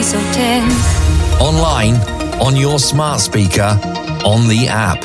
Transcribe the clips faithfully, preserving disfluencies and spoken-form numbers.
so tense. Online, on your smart speaker, on the app.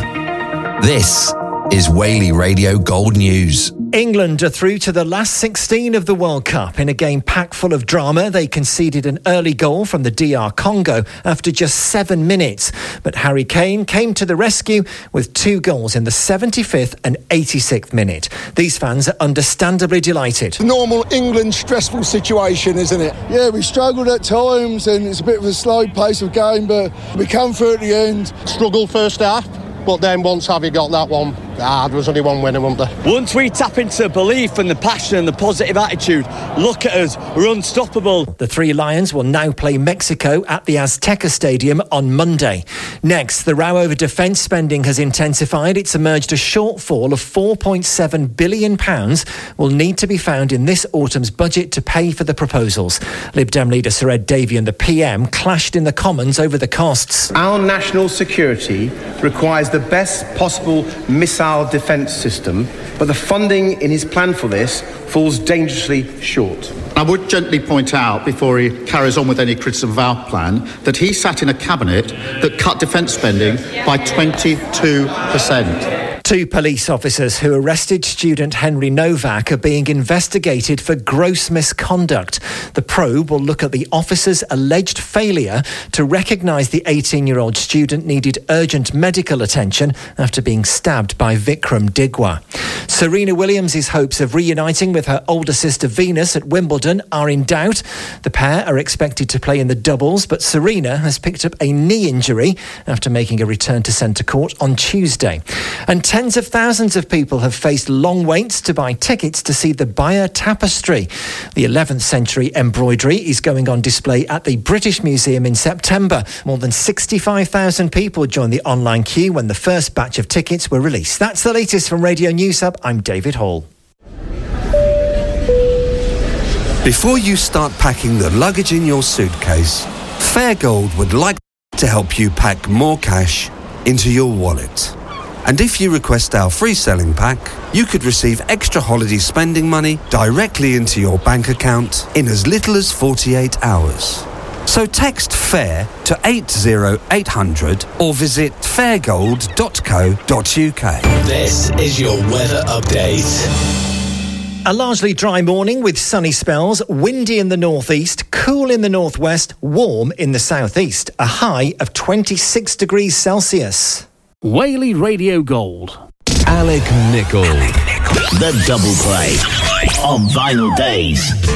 This is Whaley Radio Gold News. England are through to the last sixteen of the World Cup. In a game packed full of drama, they conceded an early goal from the D R Congo after just seven minutes. But Harry Kane came to the rescue with two goals in the seventy-fifth and eighty-sixth minute. These fans are understandably delighted. Normal England stressful situation, isn't it? Yeah, we struggled at times and it's a bit of a slow pace of game, but we come through at the end. Struggled first half, but then once Harvey got that one, ah, there was only one winner, wasn't there? Once we tap into belief and the passion and the positive attitude, look at us, we're unstoppable. The Three Lions will now play Mexico at the Azteca Stadium on Monday. Next, the row over defence spending has intensified. It's emerged a shortfall of four point seven billion pounds will need to be found in this autumn's budget to pay for the proposals. Lib Dem leader Sir Ed Davey and the P M clashed in the Commons over the costs. Our national security requires the best possible missile defence system, but the funding in his plan for this falls dangerously short. I would gently point out, before he carries on with any criticism of our plan, that he sat in a cabinet that cut defence spending by twenty-two percent. Two police officers who arrested student Henry Novak are being investigated for gross misconduct. The probe will look at the officers' alleged failure to recognise the eighteen-year-old student needed urgent medical attention after being stabbed by Vikram Digwa. Serena Williams' hopes of reuniting with her older sister Venus at Wimbledon are in doubt. The pair are expected to play in the doubles, but Serena has picked up a knee injury after making a return to centre court on Tuesday. And tens of thousands of people have faced long waits to buy tickets to see the Bayer Tapestry. The eleventh century embroidery is going on display at the British Museum in September. More than sixty-five thousand people joined the online queue when the first batch of tickets were released. That's the latest from Radio News Hub. I'm David Hall. Before you start packing the luggage in your suitcase, Fairgold would like to help you pack more cash into your wallet. And if you request our free selling pack, you could receive extra holiday spending money directly into your bank account in as little as forty-eight hours. So text FAIR to eight zero eight hundred or visit fairgold dot co dot uk. This is your weather update. A largely dry morning with sunny spells, windy in the northeast, cool in the northwest, warm in the southeast. A high of twenty-six degrees Celsius. Whaley Radio Gold. Alec Nichol. The double play on Vinyl Days.